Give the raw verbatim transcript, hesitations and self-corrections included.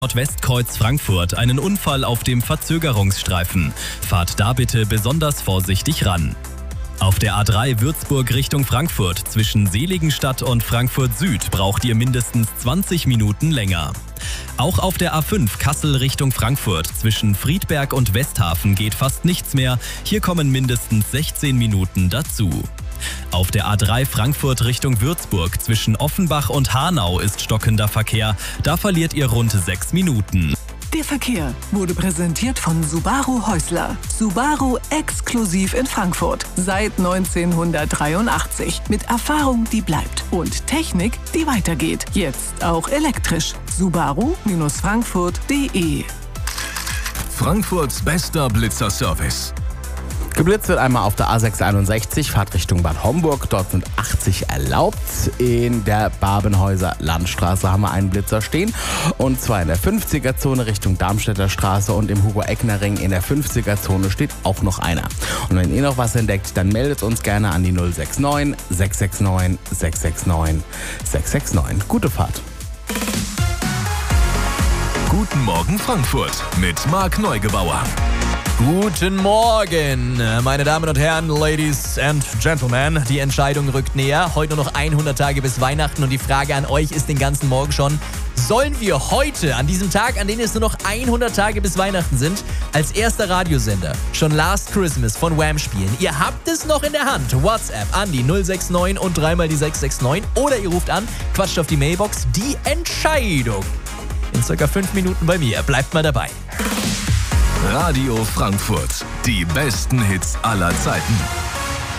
Nordwestkreuz Frankfurt einen Unfall auf dem Verzögerungsstreifen. Fahrt da bitte besonders vorsichtig ran. Auf der A drei Würzburg Richtung Frankfurt zwischen Seligenstadt und Frankfurt Süd braucht ihr mindestens zwanzig Minuten länger. Auch auf der A fünf Kassel Richtung Frankfurt zwischen Friedberg und Westhafen geht fast nichts mehr. Hier kommen mindestens sechzehn Minuten dazu. Auf der A drei Frankfurt Richtung Würzburg zwischen Offenbach und Hanau ist stockender Verkehr. Da verliert ihr rund sechs Minuten. Der Verkehr wurde präsentiert von Subaru Häusler. Subaru exklusiv in Frankfurt. Seit neunzehnhundertdreiundachtzig. Mit Erfahrung, die bleibt. Und Technik, die weitergeht. Jetzt auch elektrisch. Subaru Frankfurt punkt de. Frankfurts bester Blitzerservice. Geblitzt wird einmal auf der A sechshunderteinundsechzig, Fahrt Richtung Bad Homburg. Dort sind achtzig erlaubt. In der Babenhäuser Landstraße haben wir einen Blitzer stehen. Und zwar in der fünfziger-Zone Richtung Darmstädter Straße und im Hugo-Eckner-Ring in der fünfziger-Zone steht auch noch einer. Und wenn ihr noch was entdeckt, dann meldet uns gerne an die null sechs neun, sechs sechs neun, sechs sechs neun, sechs sechs neun. Gute Fahrt. Guten Morgen Frankfurt mit Marc Neugebauer. Guten Morgen, meine Damen und Herren, Ladies and Gentlemen. Die Entscheidung rückt näher. Heute nur noch hundert Tage bis Weihnachten und die Frage an euch ist den ganzen Morgen schon: Sollen wir heute, an diesem Tag, an dem es nur noch hundert Tage bis Weihnachten sind, als erster Radiosender schon Last Christmas von Wham spielen? Ihr habt es noch in der Hand. WhatsApp an die null sechs neun und dreimal die sechs sechs neun oder ihr ruft an, quatscht auf die Mailbox. Die Entscheidung in circa fünf Minuten bei mir. Bleibt mal dabei. Radio Frankfurt. Die besten Hits aller Zeiten.